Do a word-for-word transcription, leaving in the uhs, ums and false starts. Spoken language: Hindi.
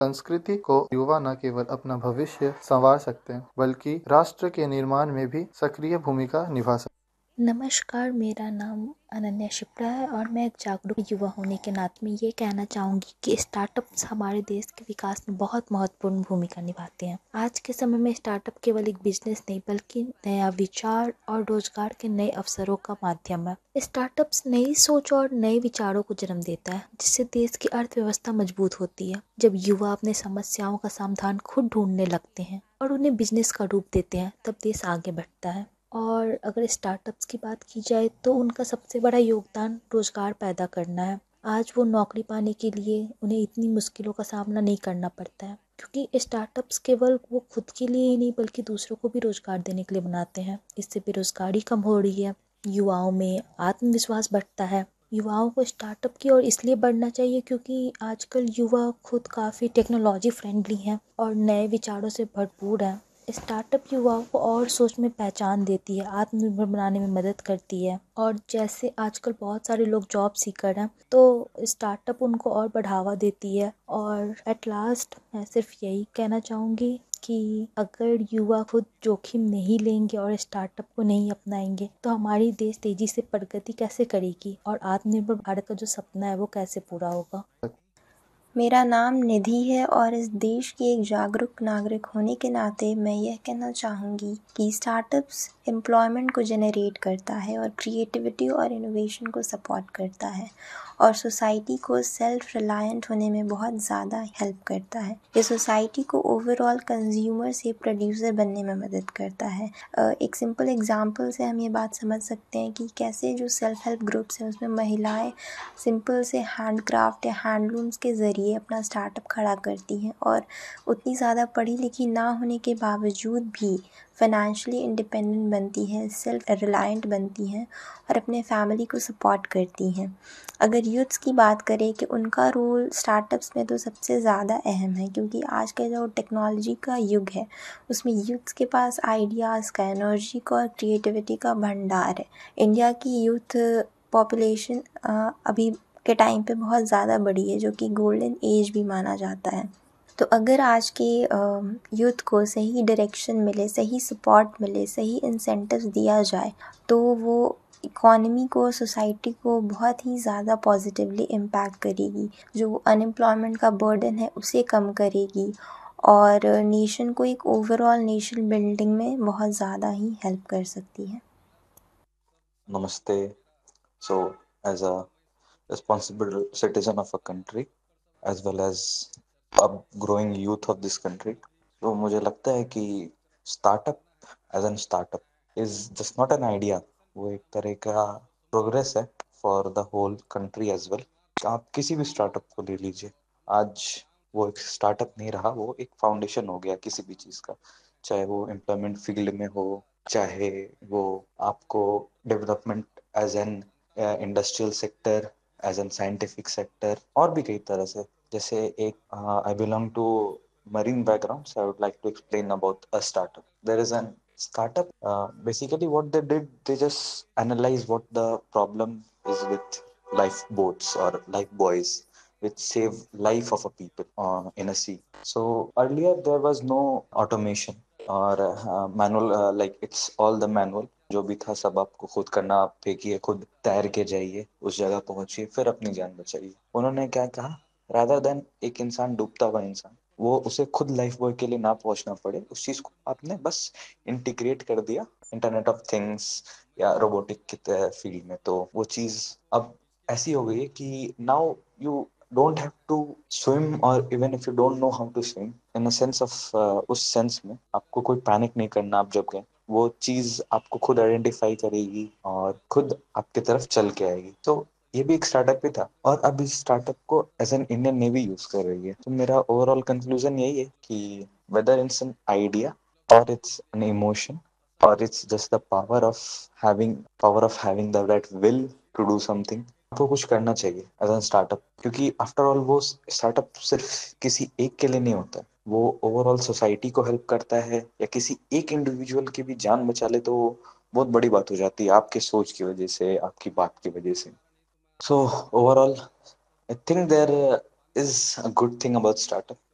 संस्कृति को युवा न केवल अपना भविष्य संवार सकते हैं बल्कि राष्ट्र के निर्माण में भी सक्रिय भूमिका निभा सकते हैं। नमस्कार, मेरा नाम अनन्या शिप्रा है और मैं एक जागरूक युवा होने के नाते में ये कहना चाहूँगी कि स्टार्टअप्स हमारे देश के विकास में बहुत महत्वपूर्ण भूमिका निभाते हैं। आज के समय में स्टार्टअप केवल एक बिजनेस नहीं बल्कि नया विचार और रोजगार के नए अवसरों का माध्यम है। स्टार्टअप्स नई सोच और नए विचारों को जन्म देता है, जिससे देश की अर्थव्यवस्था मजबूत होती है। जब युवा अपने समस्याओं का समाधान खुद ढूंढने लगते हैं और उन्हें बिजनेस का रूप देते हैं, तब देश आगे बढ़ता है। और अगर स्टार्टअप्स की बात की जाए तो उनका सबसे बड़ा योगदान रोजगार पैदा करना है। आज वो नौकरी पाने के लिए उन्हें इतनी मुश्किलों का सामना नहीं करना पड़ता है, क्योंकि स्टार्टअप्स केवल वो खुद के लिए ही नहीं बल्कि दूसरों को भी रोजगार देने के लिए बनाते हैं। इससे बेरोजगारी कम हो रही है, युवाओं में आत्मविश्वास बढ़ता है। युवाओं को स्टार्टअप की ओर इसलिए बढ़ना चाहिए क्योंकि आजकल युवा खुद काफ़ी टेक्नोलॉजी फ्रेंडली हैं और नए विचारों से भरपूर हैं। स्टार्टअप युवाओं को और सोच में पहचान देती है, आत्मनिर्भर बनाने में मदद करती है। और जैसे आजकल बहुत सारे लोग जॉब सीकर हैं, तो स्टार्टअप उनको और बढ़ावा देती है। और एट लास्ट मैं सिर्फ यही कहना चाहूँगी कि अगर युवा खुद जोखिम नहीं लेंगे और स्टार्टअप को नहीं अपनाएंगे तो हमारी देश तेजी से प्रगति कैसे करेगी और आत्मनिर्भर भारत का जो सपना है वो कैसे पूरा होगा। मेरा नाम निधि है और इस देश की एक जागरूक नागरिक होने के नाते मैं यह कहना चाहूँगी कि स्टार्टअप्स एम्प्लॉयमेंट को जनरेट करता है और क्रिएटिविटी और इनोवेशन को सपोर्ट करता है और सोसाइटी को सेल्फ रिलायंट होने में बहुत ज़्यादा हेल्प करता है। ये सोसाइटी को ओवरऑल कंज्यूमर से प्रोड्यूसर बनने में मदद करता है। एक सिंपल एग्जांपल से हम ये बात समझ सकते हैं कि कैसे जो सेल्फ हेल्प ग्रुप्स हैं उसमें महिलाएं सिंपल से हैंडक्राफ्ट या हैंडलूम्स के ज़रिए अपना स्टार्टअप खड़ा करती हैं और उतनी ज़्यादा पढ़ी लिखी ना होने के बावजूद भी फाइनेंशियली इंडिपेंडेंट बनती हैं, सेल्फ रिलायंट बनती हैं और अपने फैमिली को सपोर्ट करती हैं। अगर यूथ्स की बात करें कि उनका रोल स्टार्टअप्स में तो सबसे ज़्यादा अहम है, क्योंकि आज का जो टेक्नोलॉजी का युग है उसमें यूथ्स के पास आइडियाज़ का, एनर्जी का और क्रिएटिविटी का भंडार है। इंडिया की यूथ पॉपुलेशन अभी के टाइम पे बहुत ज़्यादा बढ़ी है, जो कि गोल्डन एज भी माना जाता है। तो अगर आज के यूथ को सही डायरेक्शन मिले, सही सपोर्ट मिले, सही इंसेंटिव्स दिया जाए तो वो इकॉनमी को, सोसाइटी को बहुत ही ज़्यादा पॉजिटिवली इम्पैक्ट करेगी, जो अनएम्प्लॉयमेंट का बर्डन है उसे कम करेगी और नेशन को एक ओवरऑल नेशन बिल्डिंग में बहुत ज़्यादा ही हेल्प कर सकती है। नमस्ते। So, as a responsible citizen of a country, as well as a growing youth of this country, तो मुझे लगता है कि startup as an startup is just not an idea, वो एक तरह का progress है for the whole country as well। आप किसी भी startup को ले लीजिए, आज वो एक startup नहीं रहा, वो एक foundation हो गया किसी भी चीज़ का, चाहे वो employment field में हो, चाहे वो आपको development as an industrial sector, as an scientific sector और भी कई तरह से। जैसे एक I belong to marine background, so I would like to explain about a startup. There is an startup, uh, basically what they did, they just analyze what the problem is with lifeboats or lifebuoys which save life of a people uh, in a sea. So earlier there was no automation और manual, like it's all the manual, जो भी था सब आपको खुद करना, आप फेंकिए, खुद तैर के जाइए, उस जगह पहुंचिए, फिर अपनी जान बचाइए। उन्होंने क्या कहा, रादर देन एक इंसान डूबता हुआ इंसान, वो उसे खुद लाइफ बॉय के लिए ना पहुंचना पड़े, उस चीज को आपने बस इंटीग्रेट कर दिया इंटरनेट ऑफ थिंग्स या रोबोटिक की फील्ड में। तो वो चीज अब ऐसी हो गई है कि now you don't have to swim, or even if you don't know how to swim in a sense of uh, उस सेंस में आपको कोई पैनिक नहीं करना। आप जब गए वो चीज आपको खुद आइडेंटिफाई करेगी और खुद आपकी तरफ चल के आएगी। तो ये भी एक स्टार्टअप ही था और अब इस स्टार्टअप को as an Indian navy use कर रही है। तो मेरा ओवरऑल कंक्लूजन यही है कि वेदर इट्स एन आइडिया और इट्स एन इमोशन और it's just the power of having power of having the right will to do something, आपको कुछ करना चाहिए एज एन स्टार्टअप। क्योंकि आफ्टर ऑल वो स्टार्टअप सिर्फ किसी एक के लिए नहीं होता, वो ओवरऑल सोसाइटी को हेल्प करता है, या किसी एक इंडिविजुअल की भी जान बचा ले तो बहुत बड़ी बात हो जाती है आपके सोच की वजह से, आपकी बात की वजह से। So overall I think there is a good thing about startup.